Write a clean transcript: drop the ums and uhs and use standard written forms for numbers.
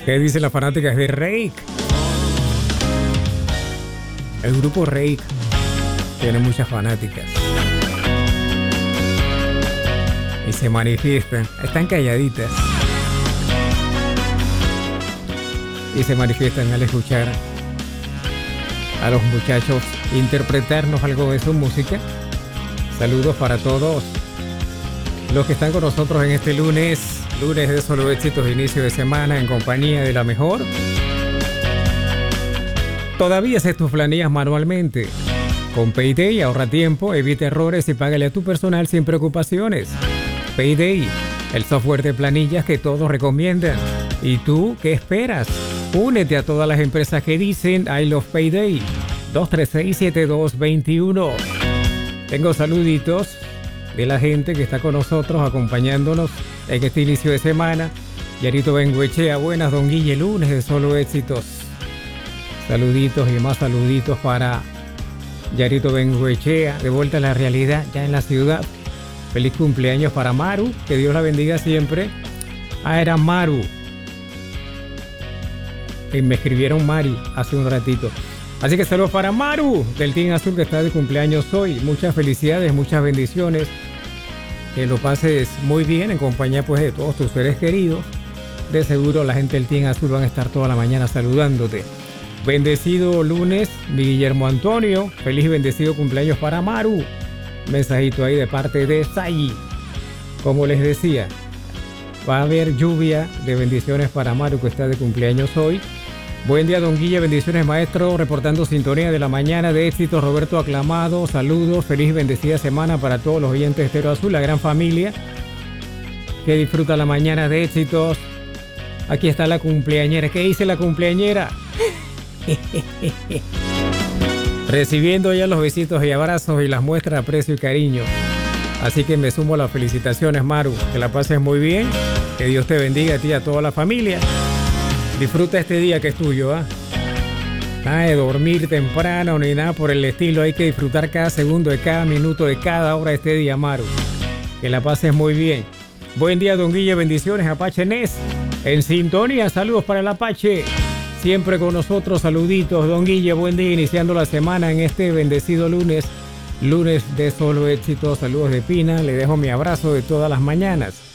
¿Qué dicen las fanáticas de Rake? El grupo Rake tiene muchas fanáticas. Y se manifiestan, están calladitas. Y se manifiestan al escuchar a los muchachos interpretarnos algo de su música. Saludos para todos los que están con nosotros en este lunes de solo éxitos, inicio de semana en compañía de la mejor. Todavía haces tus planillas manualmente. Con Payday ahorra tiempo, evita errores y págale a tu personal sin preocupaciones. Payday, el software de planillas que todos recomiendan. ¿Y tú qué esperas? Únete a todas las empresas que dicen I love Payday. 236-7221. Tengo saluditos de la gente que está con nosotros acompañándonos en este inicio de semana. Yarito Benguechea, buenas, don Guille, lunes de solo éxitos. Saluditos y más saluditos para Yarito Benguechea, de vuelta a la realidad ya en la ciudad. Feliz cumpleaños para Maru, que Dios la bendiga siempre. Ah, era Maru. Y me escribieron Mari hace un ratito. Así que saludos para Maru, del Team Azul, que está de cumpleaños hoy. Muchas felicidades, muchas bendiciones. Que lo pases muy bien en compañía pues de todos tus seres queridos. De seguro la gente del Team Azul van a estar toda la mañana saludándote. Bendecido lunes, mi Guillermo Antonio. Feliz y bendecido cumpleaños para Maru. Mensajito ahí de parte de Sayi. Como les decía, va a haber lluvia de bendiciones para Maru, que está de cumpleaños hoy. Buen día, don Guille, bendiciones, maestro, reportando sintonía de la mañana de éxitos. Roberto Aclamado, saludos, feliz y bendecida semana para todos los oyentes de Estéreo Azul, la gran familia que disfruta la mañana de éxitos. Aquí está la cumpleañera. ¿Qué dice la cumpleañera? Recibiendo ya los besitos y abrazos y las muestras de aprecio y cariño. Así que me sumo a las felicitaciones, Maru. Que la pases muy bien. Que Dios te bendiga a ti y a toda la familia. Disfruta este día que es tuyo, ¿ah? Nada de dormir temprano ni nada por el estilo. Hay que disfrutar cada segundo de cada minuto de cada hora de este día, Maru. Que la pases muy bien. Buen día, don Guille. Bendiciones, Apache Nes. En sintonía, saludos para el Apache. Siempre con nosotros, saluditos, don Guille. Buen día, iniciando la semana en este bendecido lunes. Lunes de solo éxito. Saludos de Pina. Le dejo mi abrazo de todas las mañanas.